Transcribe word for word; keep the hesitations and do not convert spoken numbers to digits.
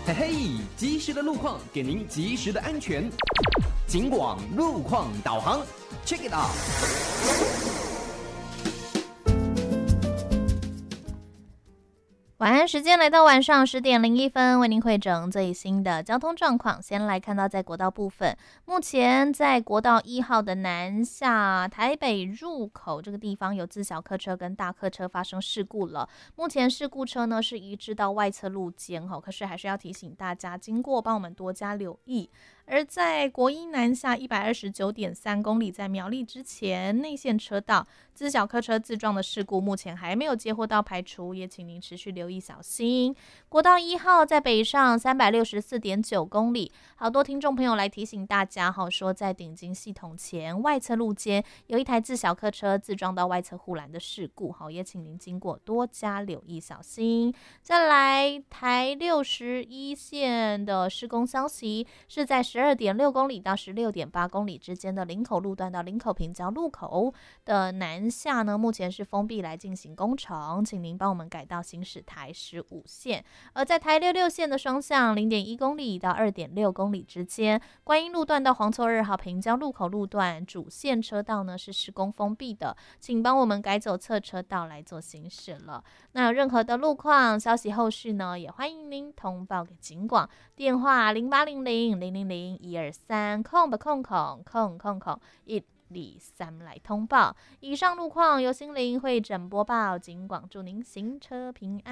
嘿嘿，及时的路况给您及时的安全。警广路况导航 ，check it out。 晚安时间来到晚上十点零一分，为您汇整最新的交通状况。先来看到在国道部分，目前在国道一号的南下台北入口这个地方有自小客车跟大客车发生事故了。目前事故车呢是移至到外侧路肩，可是还是要提醒大家经过帮我们多加留意。而在国一南下一百二十九点三公里，在苗栗之前内线车道自小客车自撞的事故，目前还没有接获到排除，也请您持续留意小心。国道一号在北上三百六十四点九公里，好多听众朋友来提醒大家，说在顶金系统前外侧路肩有一台自小客车自撞到外侧护栏的事故，也请您经过多加留意小心。再来台六十一线的施工消息，是在十二点六公里到十六点八公里之间的林口路段到林口平交路口的南下呢，目前是封闭来进行工程，请您帮我们改道行驶台十五线。而在台六六线的双向 零点一公里到二点六公里之间，观音路段到黄厝二号平交路口路段主线车道呢是施工封闭的，请帮我们改走侧车道来做行驶了。那有任何的路况消息后续呢，也欢迎您通报给警广，电话零八零零零零零一二三空不空空空空空一二三来通报。以上路况由心灵会诊播报，警广祝您行车平安。